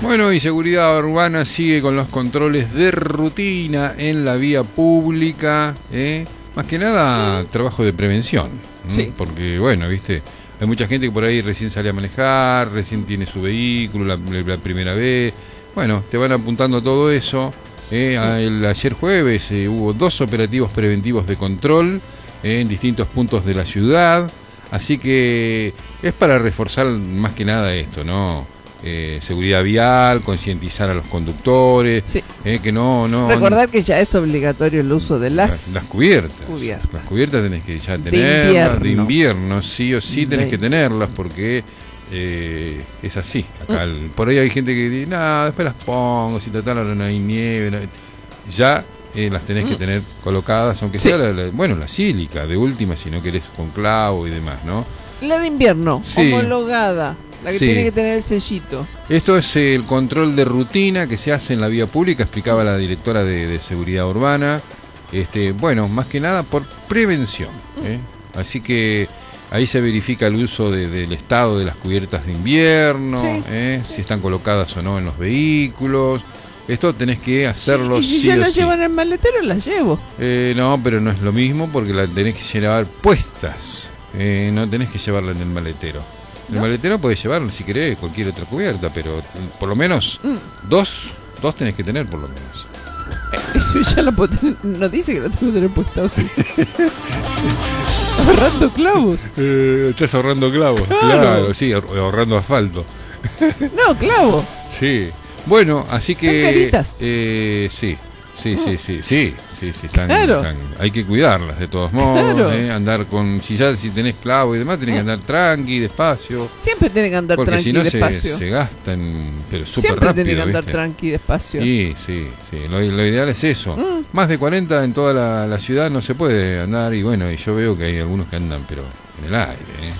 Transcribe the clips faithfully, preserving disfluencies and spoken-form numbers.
Bueno, y Seguridad Urbana sigue con los controles de rutina en la vía pública, ¿eh? Más que nada trabajo de prevención, ¿eh? Sí. Porque, bueno, viste, hay mucha gente que por ahí recién sale a manejar, recién tiene su vehículo la, la primera vez. Bueno, te van apuntando todo eso. ¿eh? El, ayer jueves eh, hubo dos operativos preventivos de control eh, en distintos puntos de la ciudad. Así que es para reforzar más que nada esto, ¿no? Eh, seguridad vial, concientizar a los conductores, Sí. eh, que no, no... Recordar que ya es obligatorio el uso de las, las, las cubiertas. cubiertas. Las cubiertas tenés que ya De tenerlas, invierno. de invierno, sí o sí tenés De- que tenerlas porque eh, es así. Acá el- por ahí hay gente que dice, no, después las pongo, si total ahora no hay nieve. no". Ya eh, las tenés que tener colocadas, aunque Sí. sea, la, la- bueno, la sílica, de última, si no querés con clavo y demás, ¿no? La de invierno, Sí. homologada, la que Sí. tiene que tener el sellito. Esto es el control de rutina que se hace en la vía pública, explicaba la directora de, de Seguridad Urbana. Este, bueno, más que nada por prevención, ¿eh? Así que ahí se verifica el uso de- del estado de las cubiertas de invierno, Sí. ¿eh? Si están colocadas o no en los vehículos. Esto tenés que hacerlo Y si sí ya o la sí. llevo en el maletero, la llevo. Eh, no, pero no es lo mismo porque la tenés que llevar puestas. Eh, no tenés que llevarla en el maletero. En el ¿No? maletero podés llevarla si querés, cualquier otra cubierta, pero mm, por lo menos Mm. dos, dos tenés que tener por lo menos. Eso ya la puedo tener. No dice que la tengo que tener puesta, ¿o sí? Ahorrando clavos. Eh, estás ahorrando clavos. Claro. Claro, sí, ahor- ahorrando asfalto. No, clavo. Sí. Bueno, así que... ¿Están caritas? Eh, sí, sí, sí, sí, sí, sí, sí, están, Claro. están- hay que cuidarlas de todos modos, Claro. eh, andar con... Si ya si tenés clavo y demás, tenés que andar tranqui, despacio. Siempre tienen que andar Porque tranqui si no se, despacio. se gastan, pero súper Siempre rápido, tienen que andar ¿viste? tranqui despacio. Sí, sí, sí. Lo, lo ideal es eso. Mm. Más de cuarenta en toda la, la ciudad no se puede andar. Y bueno, y yo veo que hay algunos que andan, pero en el aire, ¿eh?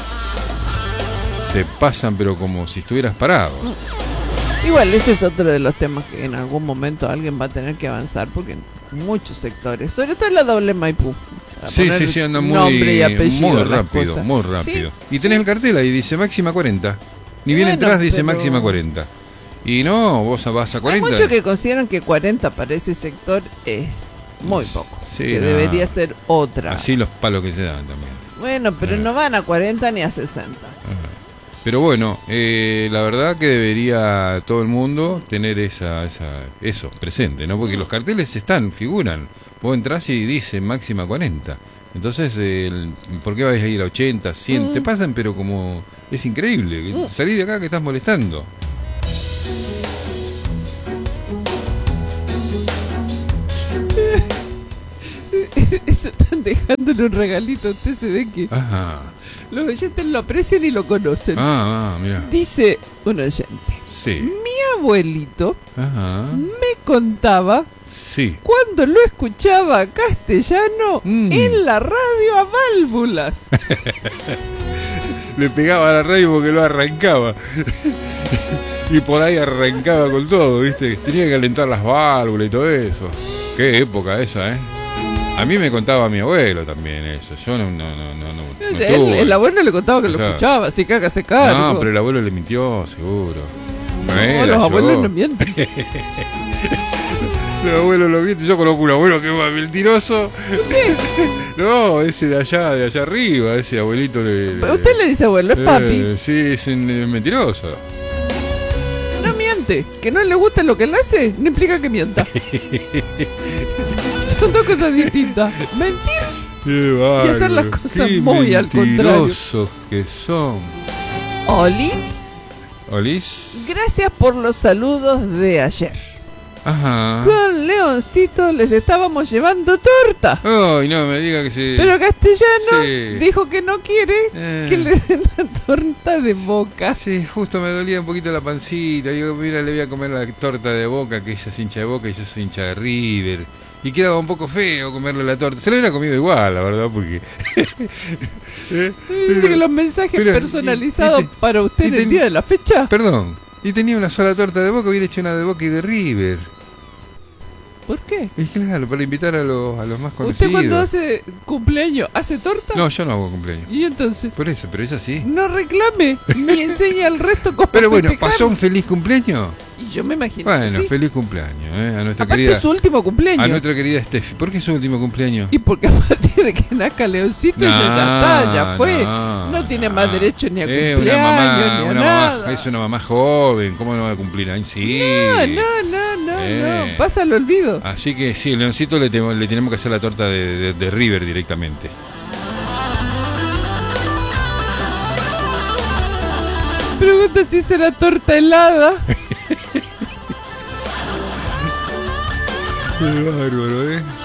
Te pasan, pero como si estuvieras parado. Igual, ese es otro de los temas que en algún momento alguien va a tener que avanzar, porque en muchos sectores, sobre todo en la doble Maipú. para Sí, poner sí, sí, anda muy, nombre y apellido muy a las rápido, cosas. muy rápido. Sí. Y tenés el cartel ahí, dice máxima cuarenta. Ni bien Bueno, entras, dice pero- máxima cuarenta. Y no, vos vas a Hay cuarenta. muchos que consideran que cuarenta para ese sector es muy Sí, poco, sí, que no. debería ser otra. Así los palos que se dan también. Bueno, pero Eh. no van a cuarenta ni a sesenta. Pero bueno, eh, la verdad que debería todo el mundo tener esa, esa, eso presente, ¿no? Porque los carteles están, figuran. Vos entrás y dice máxima cuarenta. Entonces, eh, el- ¿por qué vais a ir a ochenta, cien? Mm. Te pasan, pero como es increíble. Mm. Salí de acá que estás molestando. Eso están dejándole un regalito a usted, se ve que Ajá. los oyentes lo aprecian y lo conocen. Ah, ah, mira. Dice un oyente, Sí. mi abuelito Ajá. me contaba Sí. cuando lo escuchaba castellano Mm. en la radio a válvulas. Le pegaba a la radio porque lo arrancaba. Y por ahí arrancaba con todo, ¿viste? Tenía que calentar las válvulas y todo eso. Qué época esa, ¿eh? A mí me contaba mi abuelo también eso. Yo no, no, no, no, no, No no sé, el, tuve. el abuelo le contaba que O lo sea, escuchaba, así que hágase cargo. No, pero el abuelo le mintió, seguro. No, No, era los yo. abuelos no mienten. El abuelo lo miente. Yo conozco un abuelo que es más mentiroso. No, ese de allá, de allá arriba, ese abuelito le... le- Usted le dice abuelo, es Eh, papi. Sí, es un eh, mentiroso. No miente. Que no le gusta lo que él hace, no implica que mienta. Son dos cosas distintas. Mentir Qué y hacer las bárbaro, cosas qué muy al contrario. mentirosos que son. Olis, ¿Olís? gracias por los saludos de ayer. Ajá. Con Leoncito les estábamos llevando torta. Ay, no me diga que se... Pero Castellano Sí. dijo que no quiere Eh. que le den la torta de Boca. Sí, justo me dolía un poquito la pancita. Digo, mira, le voy a comer la torta de Boca, que ella es hincha de Boca y yo soy hincha de River. Y quedaba un poco feo comerle la torta. Se lo hubiera comido igual, la verdad, porque... ¿Eh? Dice que los mensajes pero, personalizados y- y te- para usted y en te- el día de la fecha. Perdón, y tenía una sola torta de Boca, hubiera hecho una de Boca y de River. ¿Por qué? Y claro, para invitar a los, a los más conocidos. ¿Usted cuando hace cumpleaños hace torta? No, yo no hago cumpleaños. ¿Y entonces? Por eso, pero es así. No reclame, ni enseña al resto cómo Pero bueno, festejar. ¿pasó un feliz cumpleaños? Y yo me imagino Bueno, que sí. feliz cumpleaños, ¿eh? A nuestra Aparte querida... es su último cumpleaños. A nuestra querida Steffi. ¿Por qué es su último cumpleaños? Y porque a partir de que nazca Leoncito, No, ya, ya está, ya fue. no, No, tiene no. más derecho ni a Eh, cumpleaños, una mamá, ni a una nada. mamá, es una mamá joven, ¿cómo no va a cumplir años? Sí. No, no, no, no, Eh. no. Pasa al olvido. Así que sí, el Leoncito le, tenemos- le tenemos que hacer la torta de, de- de River directamente. Pregunta si será torta helada. Qué bárbaro, ¿eh?